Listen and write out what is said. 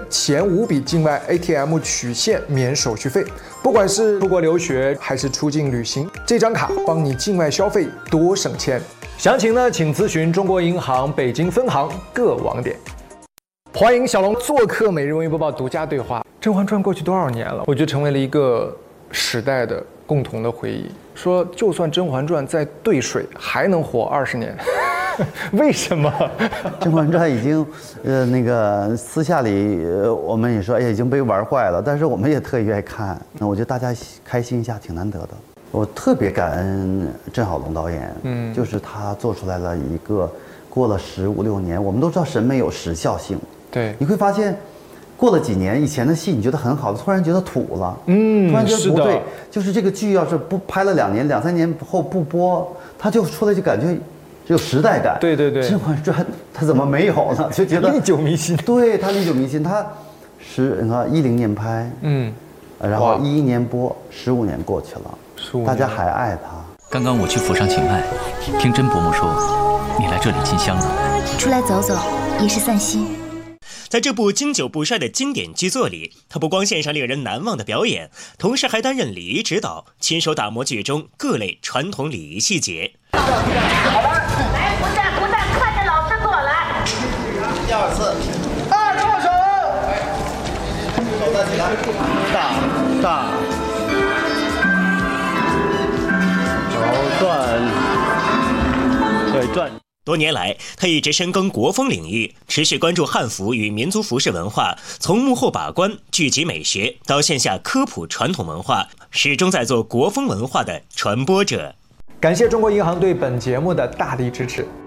前5笔境外 ATM 取现免手续费。不管是出国留学还是出境旅行，这张卡帮你境外消费多省钱。详情呢，请咨询中国银行北京分行各网点。欢迎小龙做客每日文娱播报独家对话。《甄嬛传》过去多少年了？我觉得成为了一个时代的共同的回忆。说就算《甄嬛传》再兑水，还能活20年。为什么？ 《甄嬛传》已经，那个私下里，我们也说，哎呀，已经被玩坏了。但是我们也特意愿意看。那我觉得大家开心一下挺难得的。我特别感恩郑晓龙导演，就是他做出来了一个过了15、16年，我们都知道审美有时效性， 对， 你会发现。过了几年，以前的戏你觉得很好的，突然觉得土了，突然觉得不对，就是这个剧要是不拍了2年、2、3年后不播，它就出来就感觉只有时代感。 对，《 甄嬛传》它怎么没有呢？就觉得历久弥新。 对，它历久弥新。它你看10年拍，然后11年播，15年过去了，大家还爱它。 刚刚我去府上请安，听甄伯母说你来这里进香了， 出来走走也是散心。 在这部经久不衰的经典剧作里，他不光献上令人难忘的表演，同时还担任礼仪指导，亲手打磨剧中各类传统礼仪细节。 好了，来不站，看着老师做来。 第2次， 动手。 手站起来，大，手转，腿转。 多年来，他一直深耕国风领域，持续关注汉服与民族服饰文化，从幕后把关、聚集美学，到线下科普传统文化，始终在做国风文化的传播者。 感谢中国银行对本节目的大力支持。